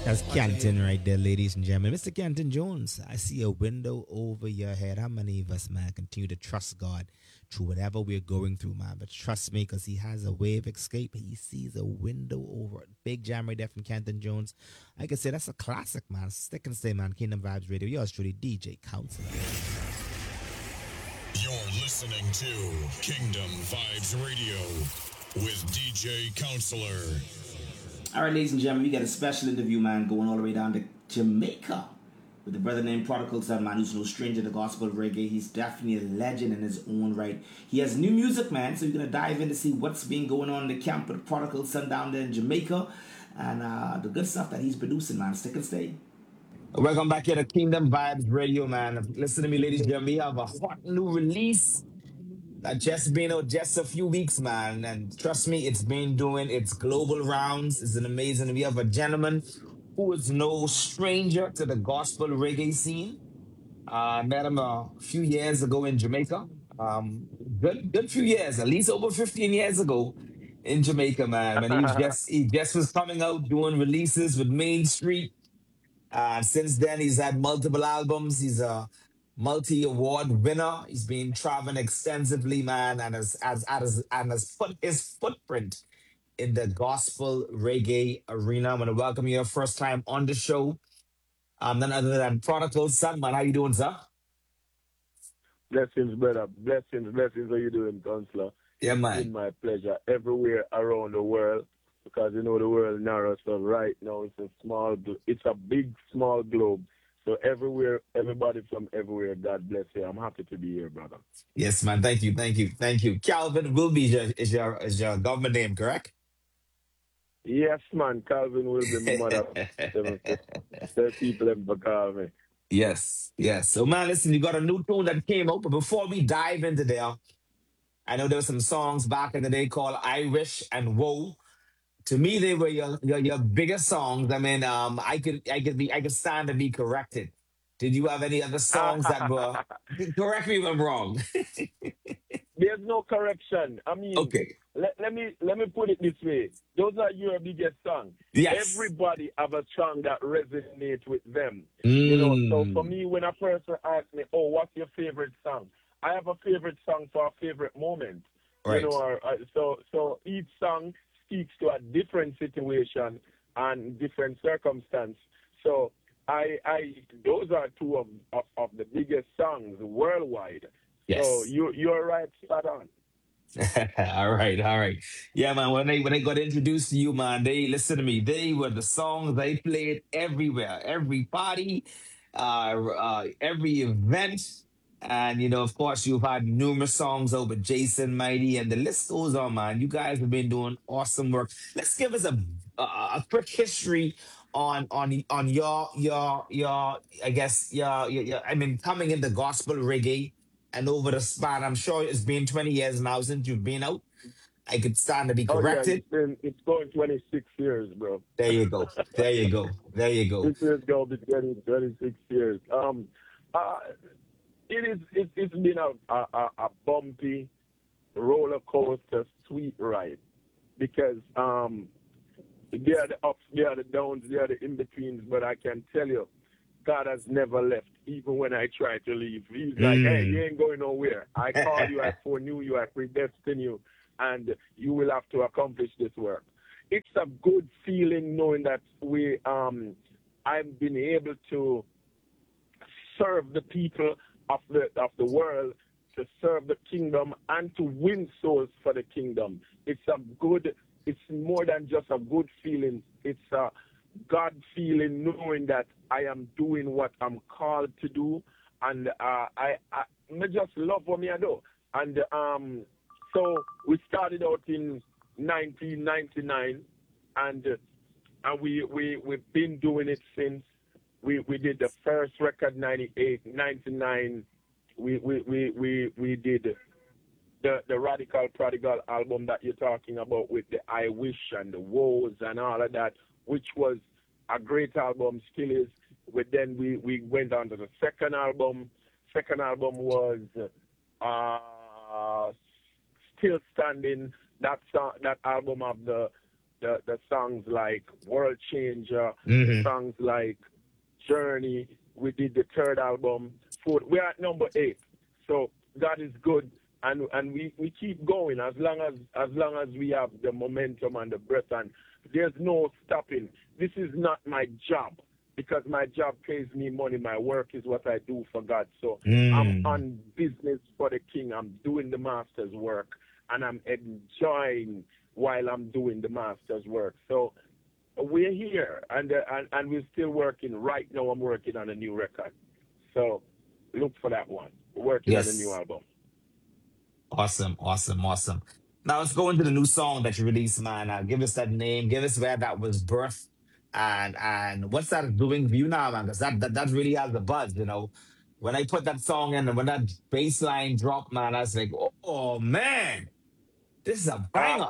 That's Canton right there, ladies and gentlemen. Mr. Canton Jones, I see a window over your head. How many of us, man, continue to trust God through whatever we're going through, man? But trust me, because He has a way of escape. He sees a window over it. Big Jam right there from Canton Jones. I can say that's a classic, man. Stick and stay, man. Kingdom Vibes Radio. Yours truly, DJ Counselor. You're listening to Kingdom Vibes Radio with DJ Counselor. All right, ladies and gentlemen, we got a special interview, man, going all the way down to Jamaica with a brother named Prodigal Son, man, who's no stranger to gospel reggae. He's definitely a legend in his own right. He has new music, man, so we're going to dive in to see what's been going on in the camp with Prodigal Son down there in Jamaica and the good stuff that he's producing, man. Stick and stay. Welcome back here to Kingdom Vibes Radio, man. Listen to me, ladies and gentlemen. We have a hot new release that just been out just a few weeks, man. And trust me, it's been doing its global rounds. It's an amazing. We have a gentleman who is no stranger to the gospel reggae scene. I met him a few years ago in Jamaica. Um, good few years, at least over 15 years ago in Jamaica, man. When he just was coming out doing releases with Main Street. Since then, he's had multiple albums. He's a multi-award winner. He's been traveling extensively, man, and has put his footprint in the gospel reggae arena. I'm gonna welcome you first time on the show. None other than Prodigal Son, man. How you doing, sir? Blessings, brother. Blessings, blessings. How you doing, Counselor? Yeah, It's man. been my pleasure everywhere around the world because you know the world narrow. So right now it's a big, small globe. So everywhere, everybody from everywhere, God bless you. I'm happy to be here, brother. Yes, man. Thank you, thank you, thank you. Calvin Wilby is your government name, correct? Yes, man. Calvin will be my mother. Seven, tell people them to call me. Yes, yes. So, man, listen, you got a new tune that came out, but before we dive into there, I know there were some songs back in the day called Irish and Woe. To me, they were your biggest songs. I mean, I could stand to be corrected. Did you have any other songs that were correct me if I'm wrong? There's no correction. I mean, Okay. let me put it this way. Those are your biggest songs. Yes. Everybody have a song that resonates with them. So for Mm. me, when a person asks me, "Oh, what's your favorite song?" I have a favorite song for a favorite moment. Right. So each song speaks to a different situation and different circumstance. So I those are two of the biggest songs worldwide. So Yes. you're right, spot on. All right, all right. Yeah, man. When they got introduced to you, man, they listen to me. They were the songs they played everywhere, every party, every event, and of course, you've had numerous songs over Jason Mighty, and the list goes on, man. You guys have been doing awesome work. Let's give us a quick history on your I guess your I mean coming in the gospel reggae and over the span, I'm sure it's been 20 years now since you've been out. I could stand to be Oh yeah, corrected. it's going 26 years, bro. There you go. There you go. There you go. This year's going to be 26 years. Uh, it's been a bumpy roller coaster sweet ride because there are the ups, there are the downs, there are the in betweens. But I can tell you, God has never left, even when I try to leave. He's like, "Hey, you Mm. ain't going nowhere. I called you, I foreknew you, I predestined you, and you will have to accomplish this work." It's a good feeling knowing that I've been able to serve the people of the world, to serve the kingdom, and to win souls for the kingdom. It's more than just a good feeling. It's a God feeling, knowing that I am doing what I'm called to do, and I just love what me I do. And so we started out in 1999, and we've been doing it since. We did the first record 98, 99. We did the Radical Prodigal album that you're talking about with the I Wish and the Woes and all of that, which was a great album, still is. Then we went on to the second album. Second album was uh, Still Standing. That album of the the songs like World Changer, the Hmm. songs like Journey. We did the third album. Fourth, we're at number 8. So God is good, and we keep going as long as we have the momentum and the breath, and there's no stopping. This is not my job because my job pays me money. My work is what I do for God. So I'm Mm. on business for the King. I'm doing the Master's work, and I'm enjoying while I'm doing the Master's work. So we're here, and we're still working. Right now, I'm working on a new record. So look for that one. We're working on a new Yes. album. Awesome, awesome, awesome. Now let's go into the new song that you released, man. Give us that name, give us where that was birthed, and what's that doing for you now, man? Because that really has the buzz, you know. When I put that song in and when that bass line dropped, man, I was like, oh man, this is a banger.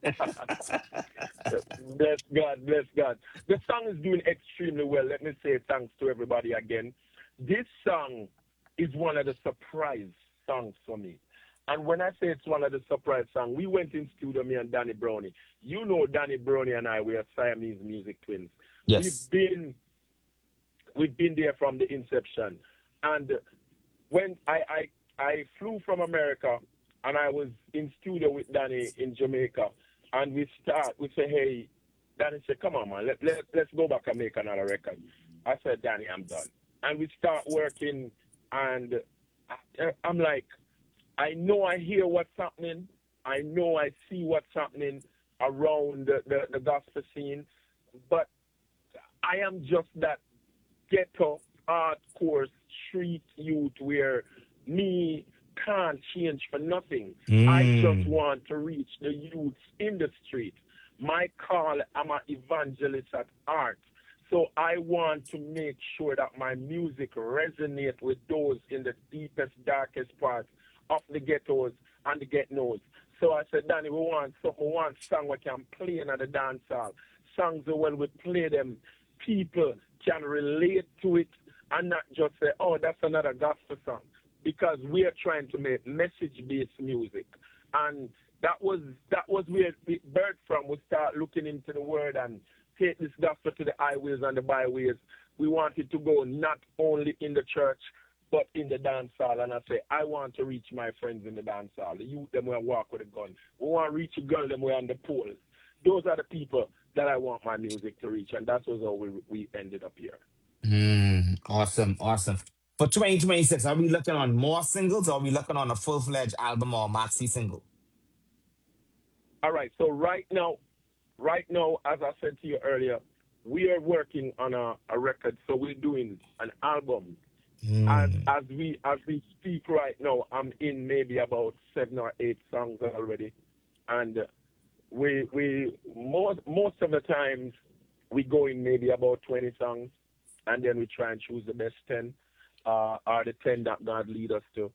Bless God, bless God. The song is doing extremely well. Let me say thanks to everybody again. This song is one of the surprise songs for me. And when I say it's one of the surprise songs, we went in studio, me and Danny Brownie. You know Danny Brownie and I, we are Siamese music twins. We've Yes. been we've been there from the inception. And when I flew from America and I was in studio with Danny in Jamaica, and we say, hey, Danny said, come on, man, let's go back and make another record. I said, Danny, I'm done. And we start working, and I'm like, I know I hear what's happening. I know I see what's happening around the gospel scene, but I am just that ghetto, hardcore street youth where me can't change for nothing. I just Mm. want to reach the youths in the street. My call, I'm an evangelist at heart. So I want to make sure that my music resonates with those in the deepest, darkest parts of the ghettos and the get-nos. So I said, Danny, we want song we can play in the dance hall. Songs that when we play them, people can relate to it and not just say, oh, that's another gospel song. Because we are trying to make message-based music. And that was where it birthed from. We start looking into the word and take this gospel to the highways and the byways. We want it to go not only in the church, but in the dance hall. And I say, I want to reach my friends in the dance hall. The youth, them will walk with a gun. We want to reach a girl, them way on the poles. Those are the people that I want my music to reach. And that was how we ended up here. Mm. Awesome, awesome. For 2026, are we looking on more singles or are we looking on a full-fledged album or maxi single? All right. So right now, as I said to you earlier, we are working on a record. So we're doing an album. And Mm. as we speak right now, I'm in maybe about 7 or 8 songs already. And we most of the times we go in maybe about 20 songs, and then we try and choose the best 10, or the 10 that God lead us to.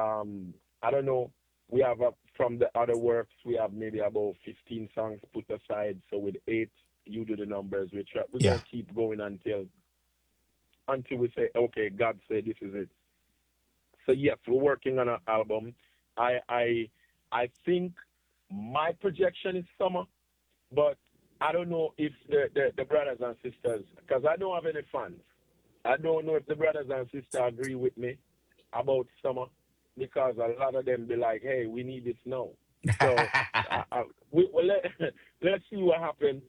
I don't know. We have from the other works, we have maybe about 15 songs put aside. So with 8, you do the numbers. We're Yeah. gonna keep going until we say, okay, God said this is it. So yes, we're working on an album. I think my projection is summer, but I don't know if the brothers and sisters, because I don't have any fans. I don't know if the brothers and sisters agree with me about summer, because a lot of them be like, hey, we need this now. So we let's see what happens.